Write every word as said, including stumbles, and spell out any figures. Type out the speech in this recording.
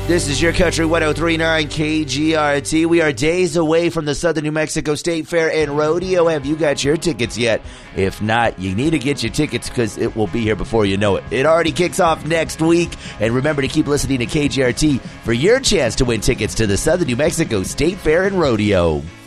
This is your country one oh three point nine K G R T. We are days away from the Southern New Mexico State Fair and Rodeo. Have you got your tickets yet? If not, you need to get your tickets because it will be here before you know it. It already kicks off next week. And remember to keep listening to K G R T for your chance to win tickets to the Southern New Mexico State Fair and Rodeo.